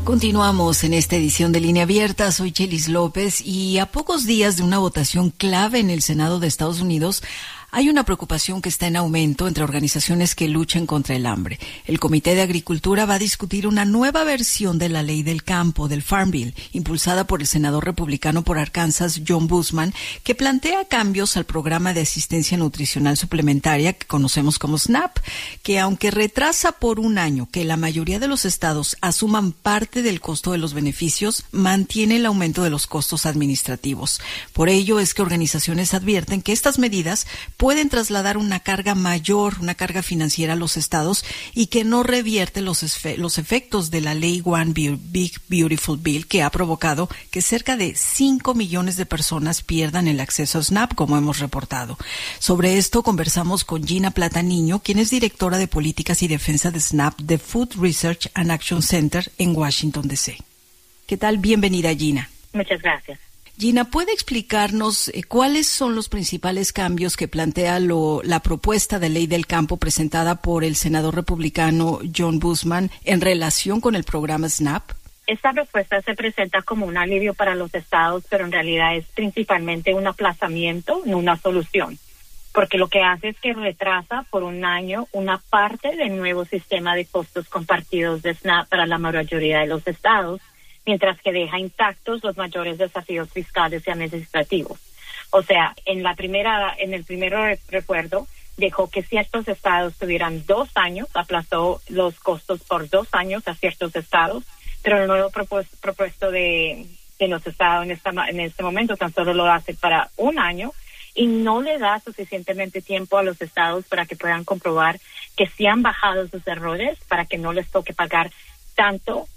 Continuamos en esta edición de Línea Abierta. Soy Chelis López y a pocos días de una votación clave en el Senado de Estados Unidos, hay una preocupación que está en aumento entre organizaciones que luchan contra el hambre. El Comité de Agricultura va a discutir una nueva versión de la Ley del Campo, del Farm Bill, impulsada por el senador republicano por Arkansas, John Boozman, que plantea cambios al programa de asistencia nutricional suplementaria que conocemos como SNAP, que aunque retrasa por un año que la mayoría de los estados asuman parte del costo de los beneficios, mantiene el aumento de los costos administrativos. Por ello es que organizaciones advierten que estas medidas pueden trasladar una carga mayor, una carga financiera a los estados y que no revierte los efectos de la ley One Big Beautiful Bill, que ha provocado que cerca de 5 millones de personas pierdan el acceso a SNAP, como hemos reportado. Sobre esto conversamos con Gina Plataniño, quien es directora de Políticas y Defensa de SNAP de Food Research and Action Center en Washington, D.C. ¿Qué tal? Bienvenida, Gina. Muchas gracias. Gina, ¿puede explicarnos cuáles son los principales cambios que plantea la propuesta de ley del campo presentada por el senador republicano John Boozman en relación con el programa SNAP? Esta propuesta se presenta como un alivio para los estados, pero en realidad es principalmente un aplazamiento, no una solución, porque lo que hace es que retrasa por un año una parte del nuevo sistema de costos compartidos de SNAP para la mayoría de los estados, mientras que deja intactos los mayores desafíos fiscales y administrativos. O sea, en el primer recuerdo dejó que ciertos estados tuvieran 2 años, aplazó los costos por 2 años a ciertos estados, pero el nuevo propuesto de los estados en este momento tan solo lo hace para 1 año y no le da suficientemente tiempo a los estados para que puedan comprobar que sí han bajado sus errores, para que no les toque pagar tanto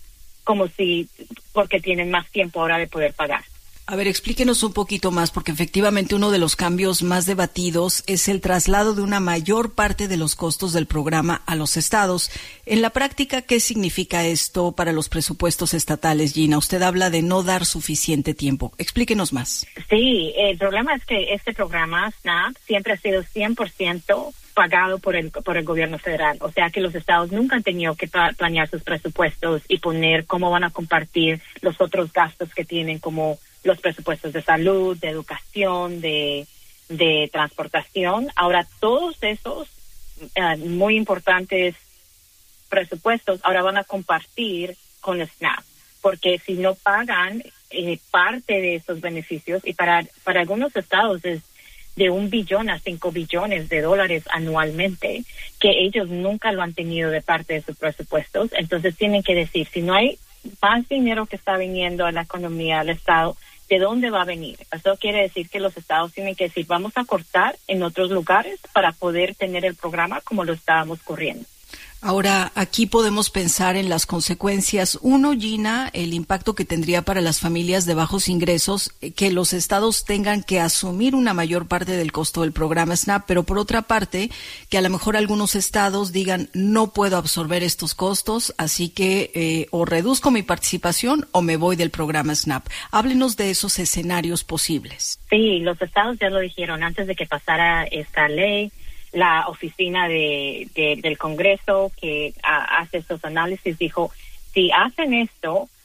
porque tienen más tiempo ahora de poder pagar. A ver, explíquenos un poquito más, porque efectivamente uno de los cambios más debatidos es el traslado de una mayor parte de los costos del programa a los estados. En la práctica, ¿qué significa esto para los presupuestos estatales, Gina? Usted habla de no dar suficiente tiempo. Explíquenos más. Sí, el problema es que este programa, SNAP, siempre ha sido 100% pagado por el gobierno federal. O sea que los estados nunca han tenido que planear sus presupuestos y poner cómo van a compartir los otros gastos que tienen, como los presupuestos de salud, de educación, de transportación. Ahora, todos esos muy importantes presupuestos ahora van a compartir con SNAP, porque si no pagan parte de esos beneficios, y para algunos estados es de 1 billón a 5 billones de dólares anualmente, que ellos nunca lo han tenido de parte de sus presupuestos. Entonces tienen que decir, si no hay más dinero que está viniendo a la economía del estado, ¿de dónde va a venir? Eso quiere decir que los estados tienen que decir, vamos a cortar en otros lugares para poder tener el programa como lo estábamos corriendo. Ahora, aquí podemos pensar en las consecuencias. Uno, Gina, el impacto que tendría para las familias de bajos ingresos, que los estados tengan que asumir una mayor parte del costo del programa SNAP, pero por otra parte, que a lo mejor algunos estados digan, no puedo absorber estos costos, así que o reduzco mi participación o me voy del programa SNAP. Háblenos de esos escenarios posibles. Sí, los estados ya lo dijeron antes de que pasara esta ley. La oficina del Congreso que hace estos análisis dijo, si hacen esto,